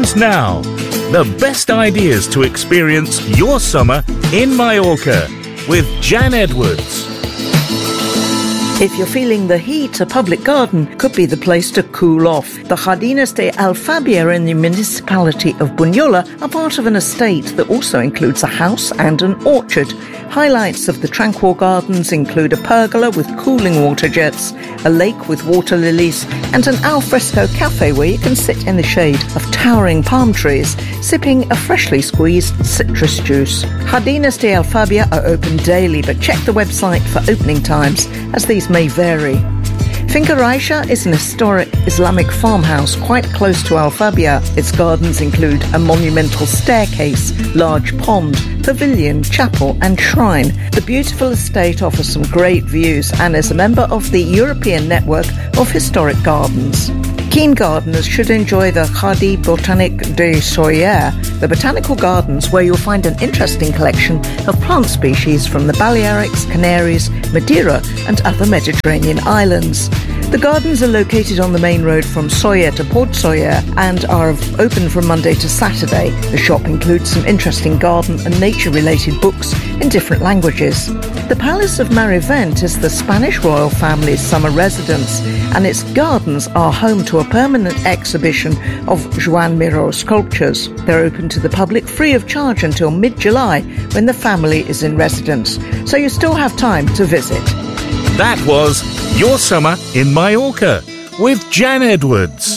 Choose now. The best ideas to experience your summer in Mallorca with Jan Edwards. If you're feeling the heat, a public garden could be the place to cool off. The Jardines de Alfabia in the municipality of Bunyola are part of an estate that also includes a house and an orchard. Highlights of the tranquil gardens include a pergola with cooling water jets, a lake with water lilies, and an alfresco cafe where you can sit in the shade of towering palm trees, sipping a freshly squeezed citrus juice. Jardines de Alfabia are open daily, but check the website for opening times, as these may vary. Finca Raisha is an historic Islamic farmhouse quite close to Alfabia. Its gardens include a monumental staircase, large pond, pavilion, chapel and shrine. The beautiful estate offers some great views and is a member of the European Network of Historic Gardens. Keen gardeners should enjoy the Jardin Botanique de Soyer, the botanical gardens where you'll find an interesting collection of plant species from the Balearics, Canaries, Madeira and other Mediterranean islands. The gardens are located on the main road from Soyer to Port Soyer and are open from Monday to Saturday. The shop includes some interesting garden and nature-related books in different languages. The Palace of Marivent is the Spanish royal family's summer residence, and its gardens are home to a permanent exhibition of Joan Miró sculptures. They're open to the public free of charge until mid-July, when the family is in residence, so you still have time to visit. That was Your Summer in Mallorca with Jan Edwards.